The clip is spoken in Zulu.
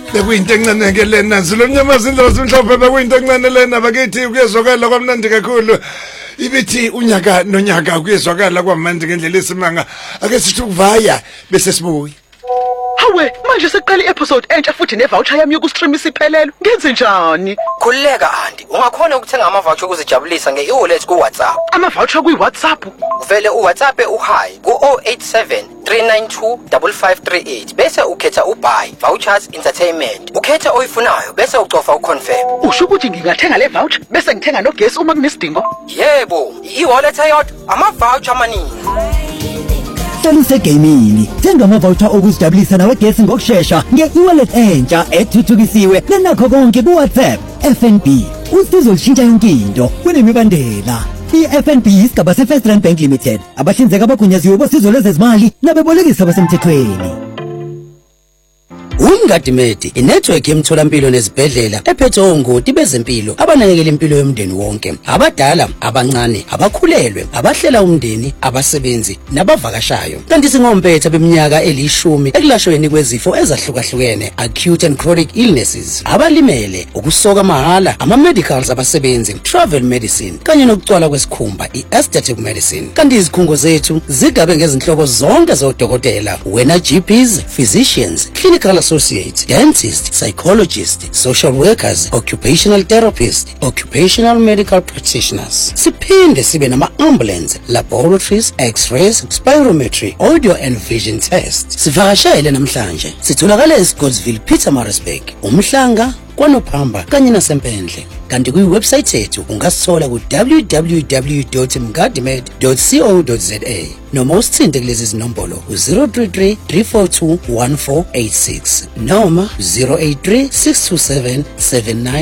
Bekuyinto encane ke lena zilonyamaza indlovu mhlophe bekuyinto encane lena bakithi kuyezwakala kwamnandi kakhulu ibithi unyaka nonyaka kuyezwakala kwamanje ngendlela esimanga ake sithi ukuvaya bese sibuye. Hawe manje seqala i-episode entsha futhi ne-voucher yami yokustream isiphelele ngenze njani? Khulileka andi ungakhona ukuthenga ama-voucher ukuzijabulisa nge-e-wallet ku-WhatsApp. Ama-voucher kwi-WhatsApp? Vele u-WhatsApp uhayi ku-087 392 5538 bese ukhetha ubuy vouchers entertainment ukhetha oyifunayo bese ucofa uconfirm. Usho ukuthi ngingathenga le voucher bese ngithenga nogesi uma kunesidingo? Yebo, i-wallet eyodwa ama-voucher amaningi. Hlolise gaming thenga ama-voucher okuzijabulisa nawe gesi ngokusheshsha nge-e-wallet entsha ethuthukisiwe nenakho konke ku-WhatsApp. FNB usizo lushintsha yonke into kunemibandela. I-FNB isigaba se-First Rand Bank Limited abahlinzeka abagunyaziwe bosizo lwezezimali nabebolekisi abasemthethweni. Umngadimedi inetwork yemtholampilo nezibhedlela ephethe ongoti bezempilo abanakekela impilo yomndeni wonke, abadala, abancane, abakhulelwe, abahlela umndeni, abasebenzi nabavakashayo. Kanti singompetha beminyaka eli10 ekulashweni kwezifo ezahlukahlukene, acute and chronic illnesses, abalimele, ukusoka mahala, ama-medicals abasebenzi, travel medicine kanye nokucwala kwesikhumba, i-aesthetic medicine. Kanti izikhungo zethu zigabe ngezinhlobo zonke zodokotela, wena GPs, physicians, clinical associates, dentists, psychologists, social workers, occupational therapists, occupational medical practitioners. Siphinde sibe nama-ambulance, laboratories, x-rays, spirometry, audio and vision tests. Sivakashele namhlanje. Sitholakala eScottsville, Pietermaritzburg, uMhlanga, kwaNophamba kanye nasempendle. Kanti kwi-website yethu ungasithola ku www.mgadimed.co.za noma usithinte kulezi zinombolo 033 342 1486 noma 083 627 79